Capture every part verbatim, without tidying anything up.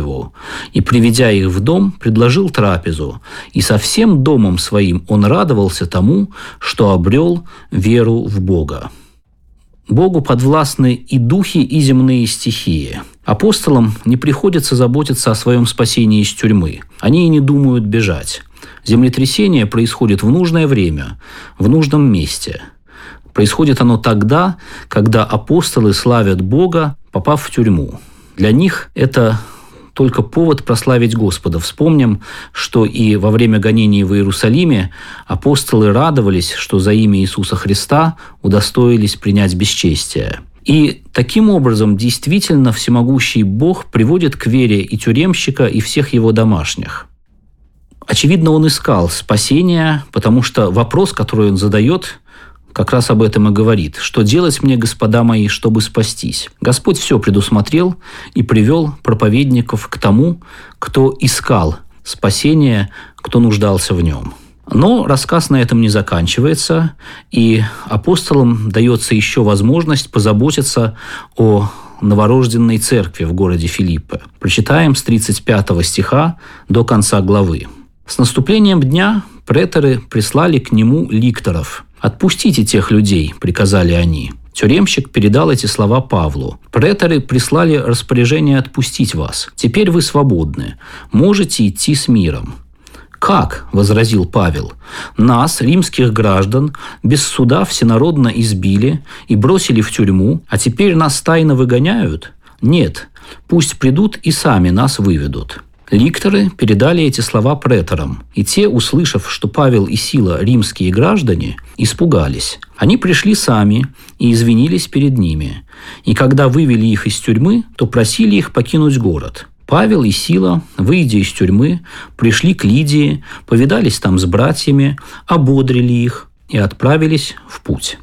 его, и, приведя их в дом, предложил трапезу, и со всем домом своим он радовался тому, что обрел веру в Бога. Богу подвластны и духи, и земные стихии. Апостолам не приходится заботиться о своем спасении из тюрьмы. Они и не думают бежать. Землетрясение происходит в нужное время, в нужном месте. Происходит оно тогда, когда апостолы славят Бога, попав в тюрьму. Для них это только повод прославить Господа. Вспомним, что и во время гонений в Иерусалиме апостолы радовались, что за имя Иисуса Христа удостоились принять бесчестие. И таким образом действительно всемогущий Бог приводит к вере и тюремщика, и всех его домашних. Очевидно, он искал спасения, потому что вопрос, который он задает, как раз об этом и говорит. «Что делать мне, господа мои, чтобы спастись?» Господь все предусмотрел и привел проповедников к тому, кто искал спасения, кто нуждался в нем. Но рассказ на этом не заканчивается, и апостолам дается еще возможность позаботиться о новорожденной церкви в городе Филиппы. Прочитаем с тридцать пятого стиха до конца главы. «С наступлением дня преторы прислали к нему ликторов. «Отпустите тех людей», – приказали они. Тюремщик передал эти слова Павлу. «Преторы прислали распоряжение отпустить вас. Теперь вы свободны. Можете идти с миром». «Как?» – возразил Павел. «Нас, римских граждан, без суда всенародно избили и бросили в тюрьму, а теперь нас тайно выгоняют? Нет, пусть придут и сами нас выведут». Ликторы передали эти слова преторам, и те, услышав, что Павел и Сила римские граждане, испугались. Они пришли сами и извинились перед ними, и когда вывели их из тюрьмы, то просили их покинуть город. Павел и Сила, выйдя из тюрьмы, пришли к Лидии, повидались там с братьями, ободрили их и отправились в путь.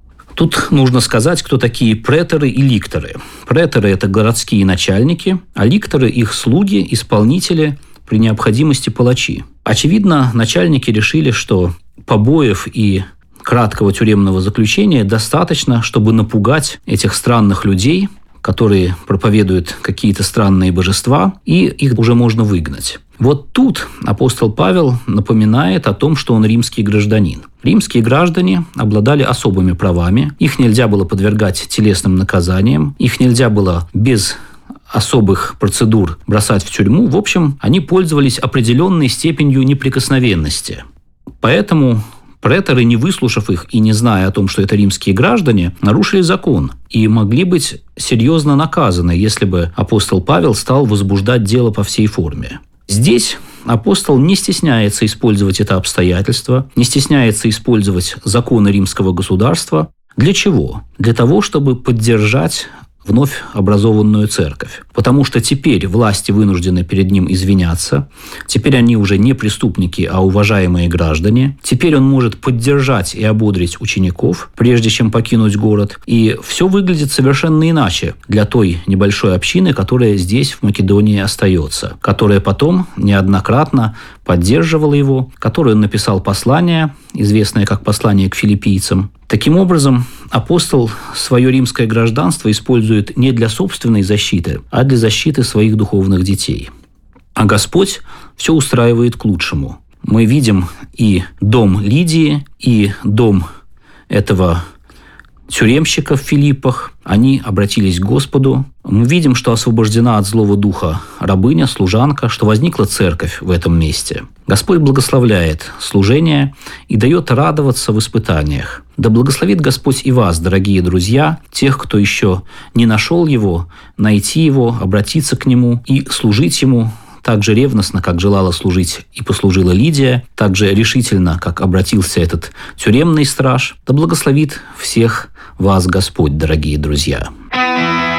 Тут нужно сказать, кто такие преторы и ликторы. Преторы – это городские начальники, а ликторы – их слуги, исполнители, при необходимости палачи. Очевидно, начальники решили, что побоев и краткого тюремного заключения достаточно, чтобы напугать этих странных людей, которые проповедуют какие-то странные божества, и их уже можно выгнать. Вот тут апостол Павел напоминает о том, что он римский гражданин. Римские граждане обладали особыми правами, их нельзя было подвергать телесным наказаниям, их нельзя было без особых процедур бросать в тюрьму. В общем, они пользовались определенной степенью неприкосновенности. Поэтому преторы, не выслушав их и не зная о том, что это римские граждане, нарушили закон и могли быть серьезно наказаны, если бы апостол Павел стал возбуждать дело по всей форме. Здесь апостол не стесняется использовать это обстоятельство, не стесняется использовать законы римского государства. Для чего? Для того, чтобы поддержать вновь образованную церковь. Потому что теперь власти вынуждены перед ним извиняться, теперь они уже не преступники, а уважаемые граждане. Теперь он может поддержать и ободрить учеников, прежде чем покинуть город. И все выглядит совершенно иначе для той небольшой общины, которая здесь, в Македонии, остается, которая потом неоднократно поддерживала его, которой он написал послание, известное как послание к филиппийцам. Таким образом, апостол свое римское гражданство использует не для собственной защиты, а для защиты своих духовных детей. А Господь все устраивает к лучшему. Мы видим и дом Лидии, и дом этого тюремщика в Филиппах. Они обратились к Господу. Мы видим, что освобождена от злого духа рабыня, служанка, что возникла церковь в этом месте. Господь благословляет служение и дает радоваться в испытаниях. Да благословит Господь и вас, дорогие друзья, тех, кто еще не нашел Его, найти Его, обратиться к Нему и служить Ему так же ревностно, как желала служить и послужила Лидия, так же решительно, как обратился этот тюремный страж. Да благословит всех вас Господь, дорогие друзья.